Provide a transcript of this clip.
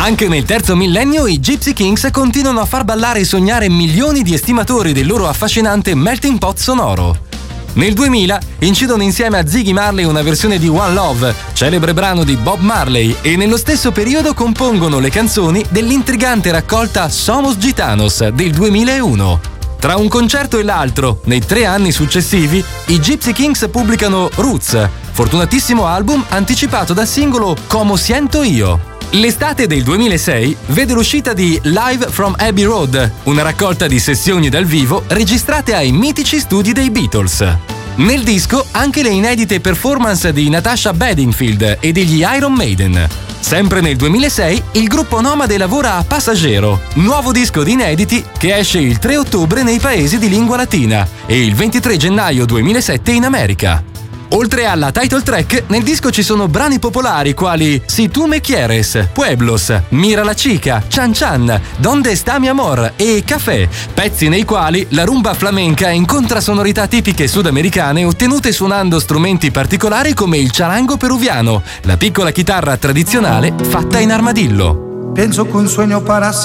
Anche nel terzo millennio i Gypsy Kings continuano a far ballare e sognare milioni di estimatori del loro affascinante melting pot sonoro. Nel 2000 incidono insieme a Ziggy Marley una versione di One Love, celebre brano di Bob Marley, e nello stesso periodo compongono le canzoni dell'intrigante raccolta Somos Gitanos del 2001. Tra un concerto e l'altro, nei 3 anni successivi, i Gypsy Kings pubblicano Roots, fortunatissimo album anticipato dal singolo Como Siento Io. L'estate del 2006 vede l'uscita di Live from Abbey Road, una raccolta di sessioni dal vivo registrate ai mitici studi dei Beatles. Nel disco anche le inedite performance di Natasha Bedingfield e degli Iron Maiden. Sempre nel 2006 il gruppo nomade lavora a Passaggero, nuovo disco di inediti che esce il 3 ottobre nei paesi di lingua latina e il 23 gennaio 2007 in America. Oltre alla title track, nel disco ci sono brani popolari quali Si tu me quieres, Pueblos, Mira la chica, Chan Chan, Donde sta mi amor e Café, pezzi nei quali la rumba flamenca incontra sonorità tipiche sudamericane ottenute suonando strumenti particolari come il charango peruviano, la piccola chitarra tradizionale fatta in armadillo. Penso que un sueño para